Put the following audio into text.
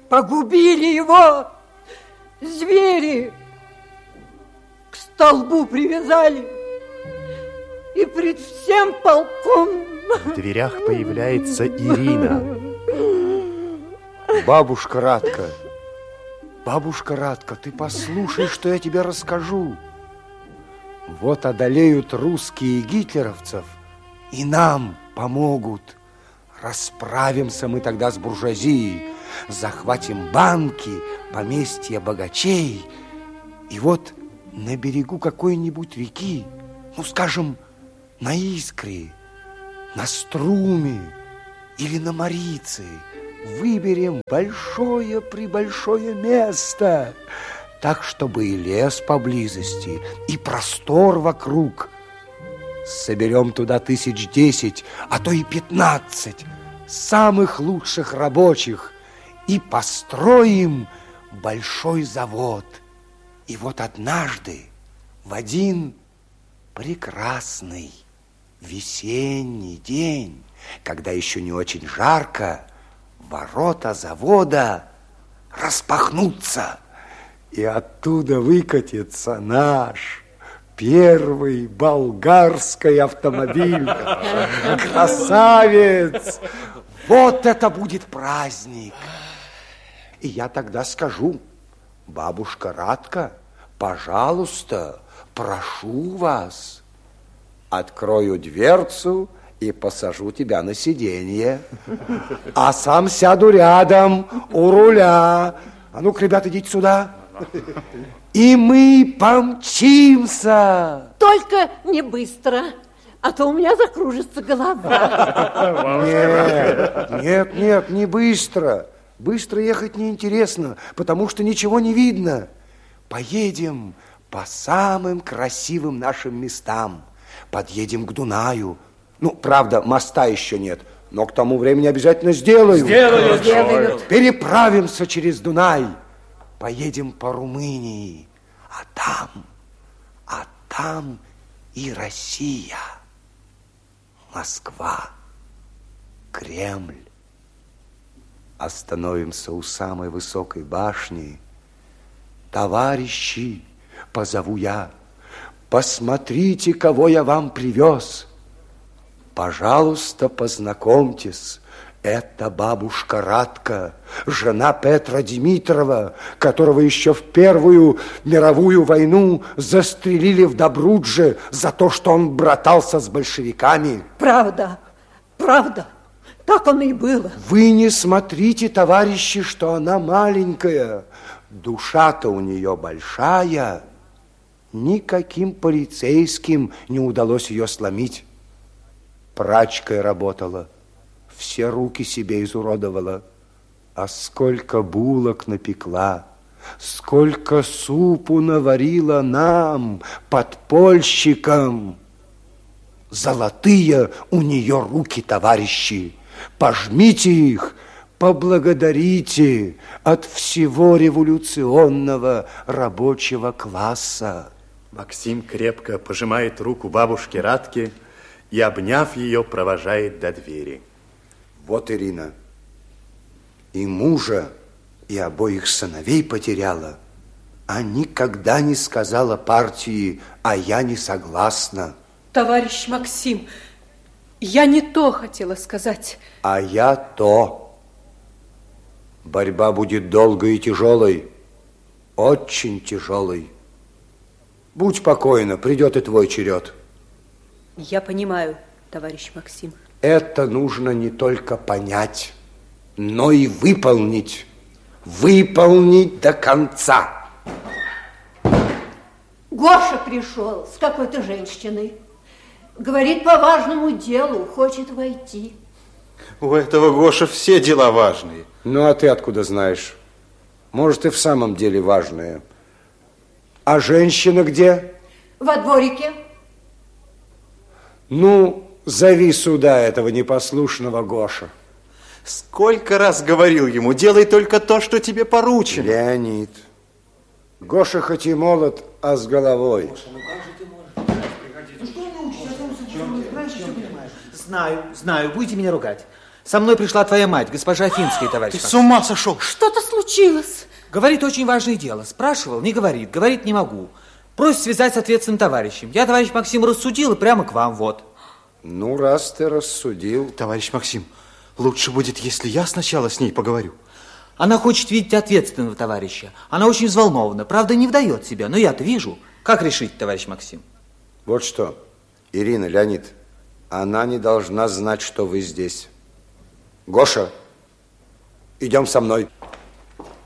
Погубили его звери, к столбу привязали и пред всем полком. В дверях появляется Ирина. Бабушка Радка, ты послушай, что я тебе расскажу. Вот одолеют русские гитлеровцев, и нам помогут. Расправимся мы тогда с буржуазией, захватим банки, поместья богачей. И вот на берегу какой-нибудь реки, ну, скажем, на Искре, на Струме или на Марице, выберем большое-пребольшое место, так, чтобы и лес поблизости, и простор вокруг. Соберем туда 1010, а то и 15 самых лучших рабочих и построим большой завод. И вот однажды, в один прекрасный весенний день, когда еще не очень жарко, ворота завода распахнутся, и оттуда выкатится наш первый болгарский автомобиль. Красавец! Вот это будет праздник! И я тогда скажу: бабушка Радка, пожалуйста, прошу вас, открою дверцу и посажу тебя на сиденье, а сам сяду рядом у руля. А ну-ка, ребята, идите сюда. И мы помчимся. Только не быстро, а то у меня закружится голова. Нет, не быстро. Быстро ехать неинтересно, потому что ничего не видно. Поедем по самым красивым нашим местам. Подъедем к Дунаю. Ну, правда, моста еще нет, но к тому времени обязательно сделаю. Сделают. Переправимся через Дунай. Поедем по Румынии. А там и Россия. Москва, Кремль. Остановимся у самой высокой башни. Товарищи, позову я, посмотрите, кого я вам привез. Пожалуйста, познакомьтесь. Это бабушка Радка, жена Петра Димитрова, которого еще в Первую мировую войну застрелили в Добрудже за то, что он братался с большевиками. Правда, так оно и было. Вы не смотрите, товарищи, что она маленькая. Душа-то у нее большая. Никаким полицейским не удалось ее сломить. Прачкой работала. Все руки себе изуродовала. А сколько булок напекла, сколько супу наварила нам, подпольщикам. Золотые у нее руки, товарищи. Пожмите их, поблагодарите от всего революционного рабочего класса. Максим крепко пожимает руку бабушке Радке и, обняв ее, провожает до двери. Вот Ирина и мужа, и обоих сыновей потеряла, а никогда не сказала партии: а я не согласна. Товарищ Максим, я не то хотела сказать. А я то. Борьба будет долгой и тяжелой, очень тяжелой. Будь покойна, придет и твой черед. Я понимаю, товарищ Максим. Это нужно не только понять, но и выполнить. Выполнить до конца. Гоша пришел с какой-то женщиной. Говорит, по важному делу, хочет войти. У этого Гоши все дела важные. Ну, а ты откуда знаешь? Может, и в самом деле важные. А женщина где? Во дворике. Ну, зови сюда этого непослушного Гоша. Сколько раз говорил ему: делай только то, что тебе поручено. Леонид, Гоша хоть и молод, а с головой. Гоша, ну как же ты можешь? Знаю, будете меня ругать. Со мной пришла твоя мать, госпожа Афинская, товарищ Максим. С ума сошел. Что-то случилось. Говорит, очень важное дело. Спрашивал, не говорит. Говорит, не могу. Просит связать с ответственным товарищем. Я, товарищ Максим, рассудил и прямо к вам, вот. Ну, раз ты рассудил... Товарищ Максим, лучше будет, если я сначала с ней поговорю. Она хочет видеть ответственного товарища. Она очень взволнована. Правда, не выдает себя, но я-то вижу. Как решить, товарищ Максим? Вот что, Ирина, Леонид, она не должна знать, что вы здесь. Гоша, идем со мной.